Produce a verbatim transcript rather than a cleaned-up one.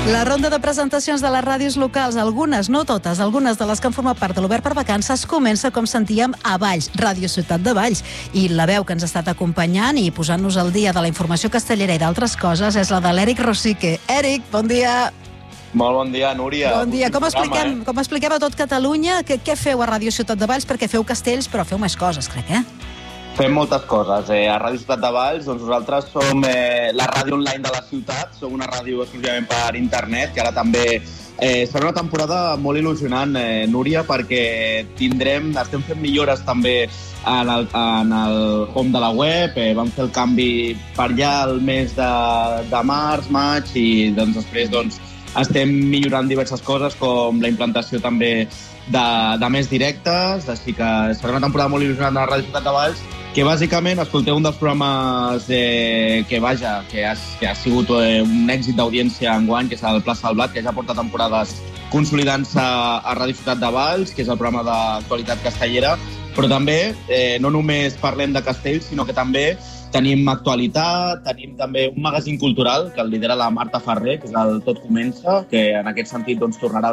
La ronda de presentacions de les ràdios locals, algunes, no totes, algunes de les que han format part de l'Obert per Vacances, comença, com sentíem, a Valls, Ràdio Ciutat de Valls. I la veu que ens ha estat acompanyant i posant-nos al dia de la informació castellera i d'altres coses és la de l'Eric Rosique. Eric, bon dia. Molt bon dia, Núria. Bon dia. Com expliquem, eh? com expliquem a tot Catalunya què, què feu a Ràdio Ciutat de Valls? Perquè feu castells, però feu més coses, crec, eh? Fem moltes coses. Eh, a Ràdio Ciutat de Valls, doncs nosaltres som eh, la ràdio online de la ciutat, som una ràdio exclusivament per internet, que ara també eh, serà una temporada molt il·lusionant, eh, Núria, perquè tindrem, estem fent millores també en el, en el home de la web, eh, vam fer el canvi per allà el mes de, de març, maig, i doncs, després doncs, estem millorant diverses coses, com la implantació també de, de més directes, així que serà una temporada molt il·lusionant de la Ràdio Ciutat de Valls, que bàsicament escolteu un dels programes eh, que, vaja, que ha, que ha sigut eh, un èxit d'audiència enguany, que és el Plaça del Blat, que ja porta temporades consolidant-se a Ràdio Ciutat de Valls, que és el programa d'actualitat castellera, però també eh, no només parlem de castells, sinó que també tenim actualitat, tenim també un magazín cultural que el lidera la Marta Ferrer, que és el Tot Comença, que en aquest sentit doncs, tornarà